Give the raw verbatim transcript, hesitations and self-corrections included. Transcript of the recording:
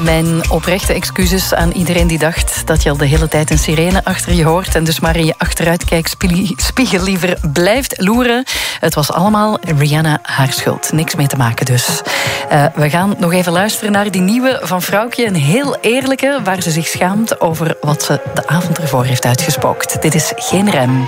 Mijn oprechte excuses aan iedereen die dacht dat je al de hele tijd een sirene achter je hoort en dus maar in je achteruitkijkspiegel liever blijft loeren. Het was allemaal Rihanna haar schuld. Niks mee te maken dus. Uh, we gaan nog even luisteren naar die nieuwe van Vrouwtje. Een heel eerlijke, waar ze zich schaamt over wat ze de avond ervoor heeft uitgespookt. Dit is Geen Rem.